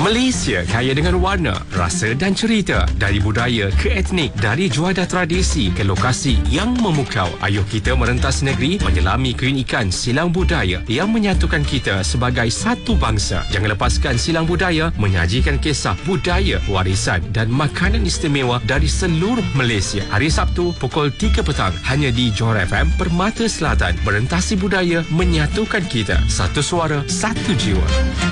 Malaysia kaya dengan warna, rasa dan cerita. Dari budaya ke etnik, dari juadah tradisi ke lokasi yang memukau. Ayuh kita merentas negeri, menyelami keunikan silang budaya yang menyatukan kita sebagai satu bangsa. Jangan lepaskan silang budaya, menyajikan kisah budaya, warisan dan makanan istimewa dari seluruh Malaysia. Hari Sabtu pukul 3 petang hanya di Johor FM Permata Selatan. Merentasi budaya, menyatukan kita. Satu suara, satu jiwa.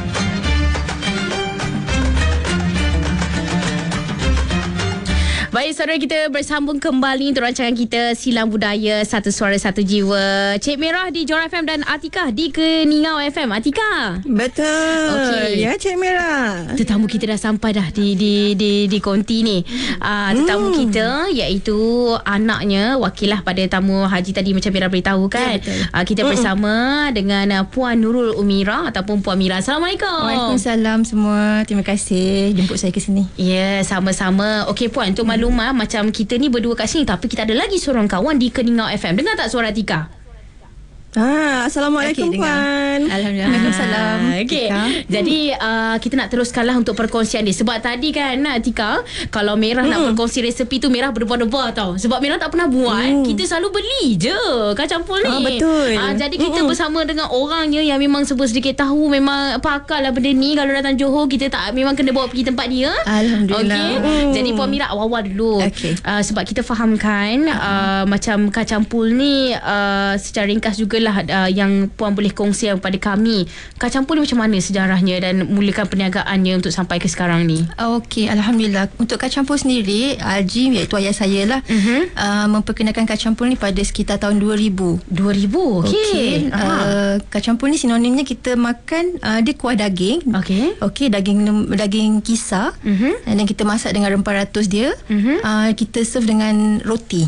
Baik, saudara, kita bersambung kembali untuk rancangan kita Silang Budaya Satu Suara Satu Jiwa. Cik Merah di Johor FM dan Atikah di Keningau FM. Atikah? Betul. Okay. Ya, Cik Merah. Tetamu kita dah sampai dah di konti ni. Tetamu kita iaitu anaknya, wakilah pada tamu haji tadi macam Merah beritahu kan. Ya, kita bersama dengan Puan Nurul Umira ataupun Puan Mira. Assalamualaikum. Waalaikumsalam semua. Terima kasih jemput saya ke sini. Ya, sama-sama. Okey Puan, untuk maklumat macam kita ni berdua kat sini, tapi kita ada lagi seorang kawan di Keningau FM. Dengar tak suara Atika? Assalamualaikum, Puan. Alhamdulillah. Waalaikumsalam. Okey. Jadi kita nak teruskanlah untuk perkongsian ni. Sebab tadi kan Atika, kalau Merah nak berkongsi resepi tu, Merah berdebar-debar tau. Sebab Merah tak pernah buat. Kita selalu beli je kacang pul ni. Betul. Jadi kita bersama dengan orangnya yang memang sedikit tahu, memang pakar lah benda ni. Kalau datang Johor, kita tak memang kena bawa pergi tempat dia. Alhamdulillah. Okey. Jadi Puan Mira awal-awal dulu. Sebab kita fahamkan macam kacang pul ni secara ringkas juga lah yang Puan boleh kongsi kepada kami. Kacang pul ni macam mana sejarahnya dan mulakan perniagaannya untuk sampai ke sekarang ni? Okey, Alhamdulillah. Untuk kacang pul sendiri, Haji iaitu ayah saya lah memperkenalkan kacang pul ni pada sekitar tahun 2000. 2000? Okey. Kacang pul ni sinonimnya kita makan dia kuah daging. Okey, daging kisar. Dan kita masak dengan rempah ratus dia. Kita serve dengan roti.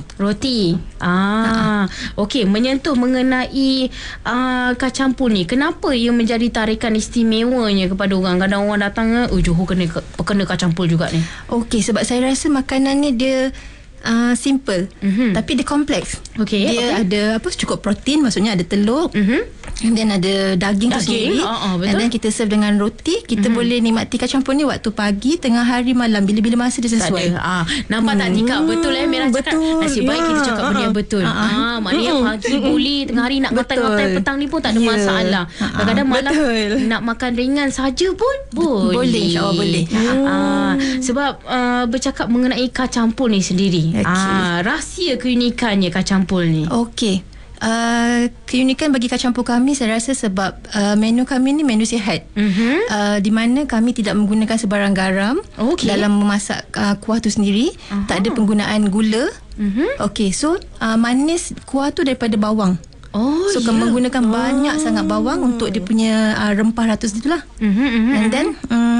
Okey, menyentuh mengenai kacang pul ni, kenapa ia menjadi tarikan istimewanya kepada orang? Kadang orang datang, Johor kena kacang pul juga ni. Okey, sebab saya rasa makanan ni dia simple, tapi dia kompleks. Dia ada cukup protein, maksudnya ada telur, and then ada daging tu sendiri, and then kita serve dengan roti. Kita boleh nikmati kacang pul ni waktu pagi, tengah hari, malam, bila-bila masa dia sesuai. Nampak tak Tika? Betul Merah cakap. Nasib baik kita cakap benda yang betul. Maknanya pagi boleh, tengah hari nak ngatai-ngatai, petang ni pun tak ada masalah. Kadang-kadang malam nak makan ringan saja pun boleh. InsyaAllah boleh. Sebab bercakap mengenai kacang pul ni sendiri, rahsia keunikannya kacang pul ni. Okey. Keunikan bagi kacang pul kami, saya rasa sebab menu kami ni menu sihat, di mana kami tidak menggunakan sebarang garam dalam memasak kuah tu sendiri. Tak ada penggunaan gula. Okey, so manis kuah tu daripada bawang. Menggunakan banyak sangat bawang untuk dia punya rempah ratus itulah. And then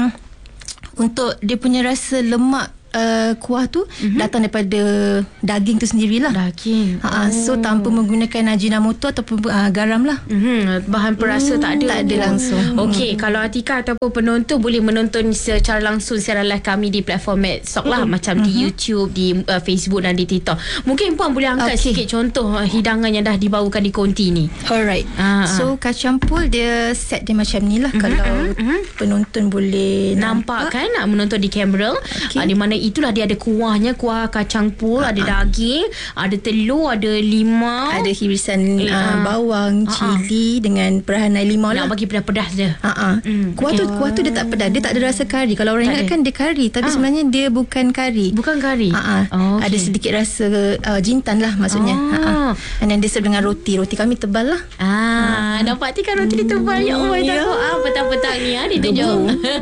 untuk dia punya rasa lemak kuah tu datang daripada daging tu sendirilah. So tanpa menggunakan ajinomoto ataupun garam lah. Bahan perasa tak ada langsung. Okey, kalau Atika ataupun penonton boleh menonton secara langsung siaran live kami di platform Medstock lah, macam di YouTube, di Facebook dan di TikTok. Mungkin Puan boleh angkat sikit contoh hidangan yang dah dibawakan di konti ni. Alright. So kacang pul dia set dia macam ni lah. Kalau penonton boleh nampak kan, menonton di kamera, di mana itulah dia ada kuahnya, kuah kacang pul, ada daging, ada telur, ada limau, ada hirisan bawang, cili dengan perahanai limau lah. Nak bagi pedas-pedas je. Kuah tu dia tak pedas, dia tak ada rasa kari. Kalau orang ingat kan dia kari, tapi sebenarnya dia bukan kari. Ada sedikit rasa jintan lah maksudnya. And then dia serve dengan roti kami tebal lah. Nampak kan roti dia tebal. Ya Allah, petang-petang ni dia tunjuk.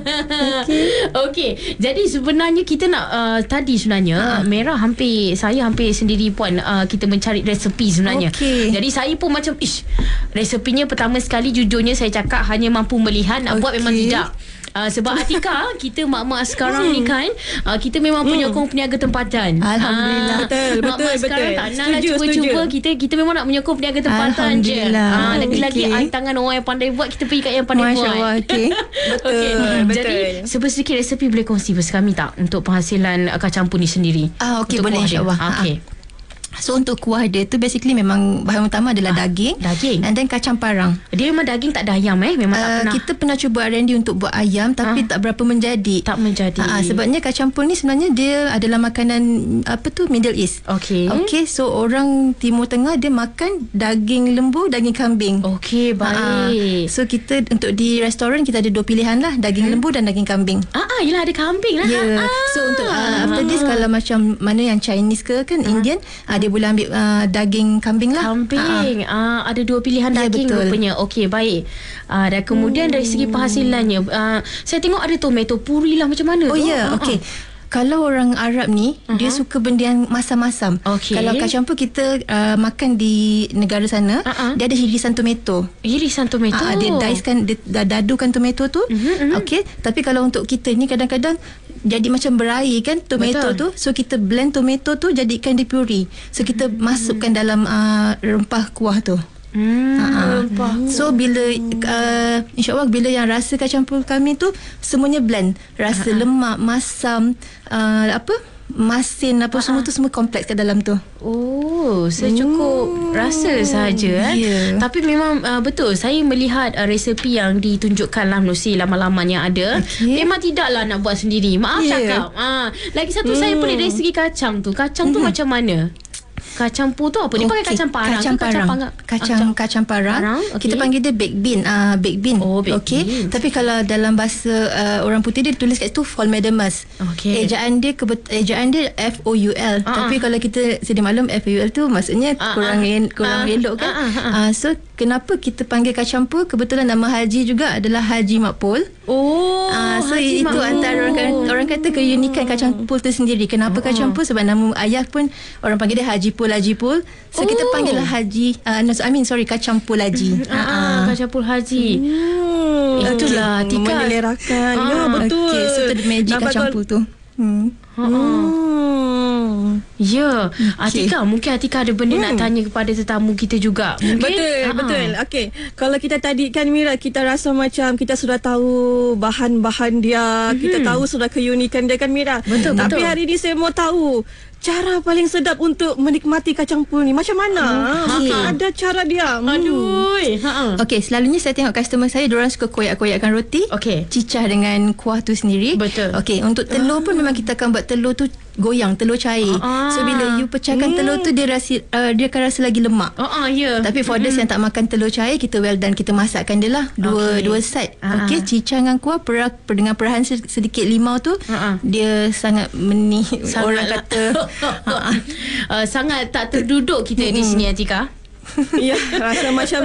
Okey, jadi sebenarnya kita nak tadi sebenarnya Merah saya hampir sendiri Puan, kita mencari resepi sebenarnya. Jadi saya pun macam resepinya pertama sekali jujurnya saya cakap hanya mampu melihat, nak buat memang tidak. Sebab Atika, kita mak-mak sekarang ni kan, kita memang penyokong peniaga tempatan. Alhamdulillah. Mak-mak sekarang tak nak lah cuba-cuba. Kita memang nak menyokong peniaga tempatan je. Lagi-lagi tangan orang yang pandai buat, kita pergi kat yang pandai buat. Masya Allah. Betul. Jadi sedikit resepi boleh kongsi bersama kami tak untuk penghasilan kacang pul ni sendiri? Okey, boleh, insyaAllah. So untuk kuah dia tu basically memang bahan utama adalah daging. And then kacang parang. Dia memang daging, tak ada ayam Memang tak pernah. Kita pernah cuba R&D untuk buat ayam, tapi tak berapa menjadi. Tak menjadi. Sebabnya kacang pul ni sebenarnya dia adalah makanan Middle East. Okay, so orang Timur Tengah dia makan daging lembu, daging kambing. Okay, baik. So kita untuk di restoran kita ada 2 pilihan lah, daging lembu dan daging kambing. Yelah, ada kambing lah. So untuk after this, kalau macam mana yang Chinese ke kan Indian, dia boleh ambil daging kambing lah. Kambing. Ada 2 pilihan daging rupanya. Okey, baik. Dan kemudian dari segi penghasilannya, saya tengok ada tomato puri lah, macam mana tu? Okey. Kalau orang Arab ni, dia suka benda yang masam-masam. Kalau kacang pul kita makan di negara sana, dia ada irisan tomato. Irisan tomato. Dia dicekan, dia dadukan tomato tu. Okey. Tapi kalau untuk kita ni kadang-kadang jadi macam berair kan tomato tu. So kita blend tomato tu, jadikan dia puree. So kita masukkan dalam rempah kuah tu. So bila InsyaAllah bila yang rasa kacang pul kami tu semuanya blend, rasa lemak, masam, masin, semua tu semua kompleks kat dalam tu. Secukup rasa sahaja. Tapi memang betul, saya melihat resepi yang ditunjukkan dalam laman-laman yang ada, memang tidaklah nak buat sendiri. Maaf cakap. Lagi satu saya pelik dari segi kacang tu. Kacang tu macam mana? Kacang pul tu apa? Dia pakai kacang parang. Kacang parang. Kita panggil dia baked bean. Baked bean. Okey. Tapi kalau dalam bahasa orang putih dia tulis kat situ Phol-Medemus. Ejaan dia FOUL. Tapi kalau kita sedia maklum FOUL tu maksudnya kurang elok kan. So kenapa kita panggil kacang pul? Kebetulan nama Haji juga adalah Haji Makpul. So Haji itu antara orang kata keunikan kacang pul tu sendiri. Kenapa kacang pul? Sebab nama ayah pun orang panggil dia Haji Pul. So kita panggil lah Haji kacang pul Haji. Kacang pul Haji. Itulah Tika menelerakan. Ya betul. So tu the magic kacang pul tu. Atika, mungkin Atika ada benda nak tanya kepada tetamu kita juga. Mungkin? Betul. Okey, kalau kita tadi kan Mira, kita rasa macam kita sudah tahu bahan-bahan dia, kita tahu sudah keunikan dia kan Mira. Betul. Tapi hari ini saya mau tahu cara paling sedap untuk menikmati kacang pul ni macam mana? Ada cara dia. Okey, selalunya saya tengok customer saya, diorang suka koyak-koyakkan roti, cicah dengan kuah tu sendiri. Betul. Okey, untuk telur pun memang kita akan buat telur tu goyang, telur cair. So bila you pecahkan telur tu, dia akan rasa lagi lemak. Tapi for those yang tak makan telur cair, kita kita masakkan dia lah dua side. Okey, cicah dengan kuah dengan perahan sedikit limau tu, dia sangat orang kata sangat tak terduduk kita di sini Atika. Ya, rasa macam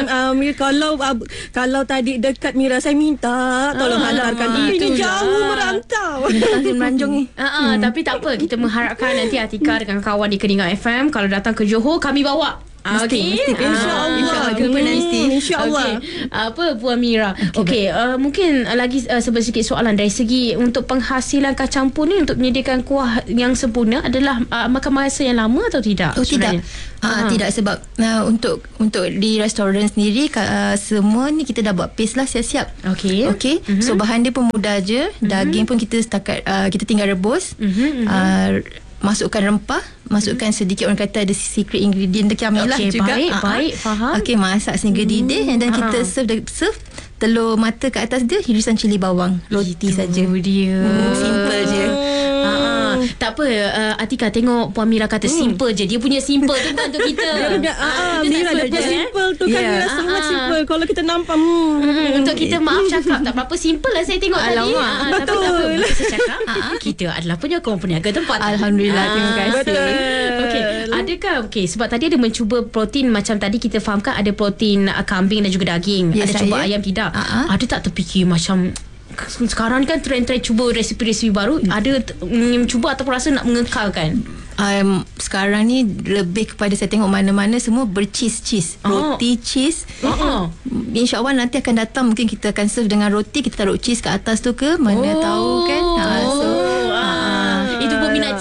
kalau tadi dekat Mira, saya minta tolong hantarkan. Ini jauh merantau. Meranjung ni. Tapi tak apa, kita mengharapkan nanti Atika dengan kawan di Keningan FM kalau datang ke Johor, kami bawa. Mesti. InsyaAllah. InsyaAllah. Apa Puan Mira? Okey, mungkin lagi sedikit soalan dari segi untuk penghasilan kacang pul ni, untuk menyediakan kuah yang sempurna adalah makan masa yang lama atau tidak? Tidak. Tidak, sebab untuk di restoran sendiri semua ni kita dah buat paste lah siap-siap. Okey. So bahan dia pun mudah je. Daging pun kita setakat kita tinggal rebus. Masukkan rempah, masukkan sedikit, orang kata ada secret ingredient kami lah juga. Baik, faham. Okey, masak sehingga didih, and then kita serve telur mata kat atas dia, irisan cili bawang, roti saja. Dia simple je. Tak apa, Atika, tengok Puan Mira kata simple je. Dia punya simple tu bukan untuk kita. Mira dah simple tu kan. Mira sangat simple. Kalau kita nampak untuk kita, maaf cakap, tak berapa simple lah saya tengok tadi. Betul. Tapi saya cakap kita adalah penyokong peniaga tempat. Alhamdulillah, terima kasih. Betul. Okey, adakah sebab tadi ada mencuba protein, macam tadi kita fahamkan ada protein kambing dan juga daging. Ada cuba ayam, tidak. Ada tak terfikir macam sekarang kan trend-trend cuba resipi-resipi baru, ada cuba ataupun rasa nak mengekalkan? Sekarang ni lebih kepada saya tengok mana-mana semua bercheese. Roti cheese. InsyaAllah nanti akan datang, mungkin kita akan serve dengan roti, kita taruh cheese kat atas tu ke, mana tahu kan. Itu peminat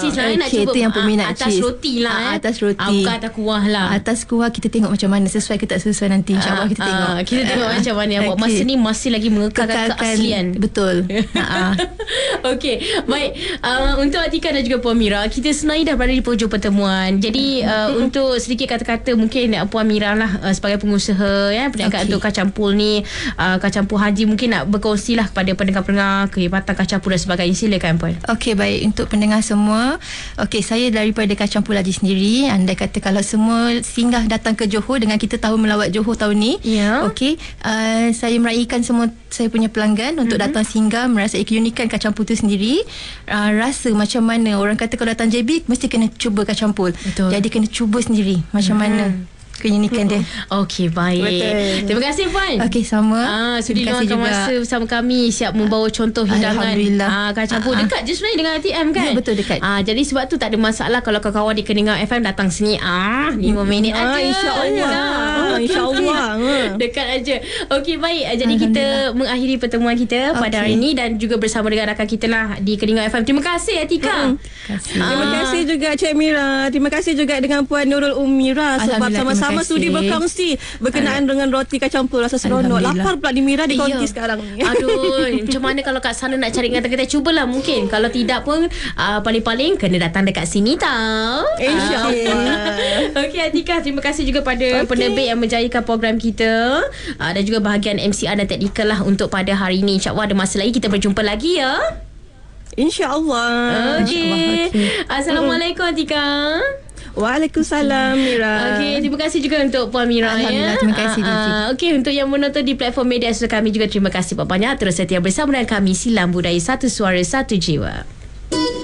Cik sebenarnya nak cuba itu yang peminat atas cheese. roti lah. Atas roti. Bukan atas kuah lah. Atas kuah kita tengok macam mana, sesuai ke tak sesuai nanti. InsyaAllah kita tengok. Kita tengok macam mana yang buat. Masa ni masih lagi mengekalkan keaslian. Betul. Okey, baik. Untuk Atika dan juga Puan Mira, kita sebenarnya dah berada di penghujung pertemuan. Jadi untuk sedikit kata-kata mungkin Puan Mira lah sebagai pengusaha perniagaan untuk kacang pul ni, kacang pul haji, mungkin nak berkongsi lah kepada pendengar-pendengar kehebatan kacang pul dan sebagainya. Silakan Puan. Okey, baik. Untuk pendengar semua, saya daripada Kacang Pul Haji sendiri. Andai kata kalau semua singgah datang ke Johor dengan kita tahu melawat Johor tahun ni, okey, saya meraihkan semua saya punya pelanggan untuk datang singgah merasai keunikan kacang pul tu sendiri. Rasa macam mana, orang kata kalau datang JB mesti kena cuba kacang pul. Jadi kena cuba sendiri macam mana keunikan dia. Okey, baik. Betul. Terima kasih Puan. Okey, sama. Sudi luangkan masa bersama kami, siap membawa contoh hidangan kacang pul. Dekat je sebenarnya dengan ATM kan? Ya, betul dekat. Jadi sebab tu tak ada masalah kalau kawan-kawan di Keningan FM datang sini 5 minit aja. InsyaAllah. Dekat aja. Okey, baik. Jadi kita mengakhiri pertemuan kita pada hari ini dan juga bersama dengan rakan kita lah di Keningan FM. Terima kasih Atika. Terima kasih juga Cik Mira. Terima kasih juga dengan Puan Nurul Umira sebab sama-sama sudi berkongsi berkenaan dengan roti kacang pul rasa seronok. Lapar pula di Mira dikongsi sekarang ni. Aduh, macam mana kalau kat sana nak cari kata-kata, cubalah mungkin. Kalau tidak pun paling-paling kena datang dekat sini tau. InsyaAllah. Okey Atika, terima kasih juga pada penerbit yang menjayakan program kita dan juga bahagian MCR dan teknikal lah untuk pada hari ini. InsyaAllah ada masa lagi kita berjumpa lagi ya. InsyaAllah. Okey. Assalamualaikum Atika. Waalaikumsalam Mira. Okey, terima kasih juga untuk Puan Mira. Alhamdulillah, terima kasih. Okey, untuk yang menonton di platform media sosial kami juga terima kasih banyak. Terus setia bersama dengan kami Silam Budaya, satu suara satu jiwa.